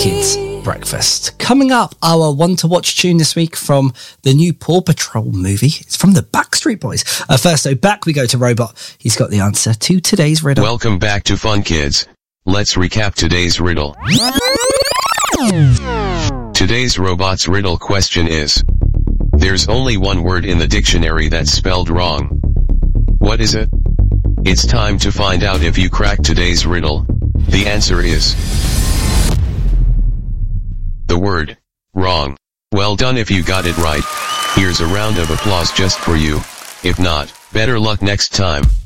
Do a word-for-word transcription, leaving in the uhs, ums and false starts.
Kids Breakfast. Coming up, our one to watch tune this week from the new Paw Patrol movie. It's from the Backstreet Boys. Uh, first, though, back we go to Robot. He's got the answer to today's riddle. Welcome back to Fun Kids. Let's recap today's riddle. Today's Robot's riddle question is: there's only one word in the dictionary that's spelled wrong. What is it? It's time to find out if you crack today's riddle. The answer is the word wrong. Well done if you got it right. Here's a round of applause just for you. If not, better luck next time.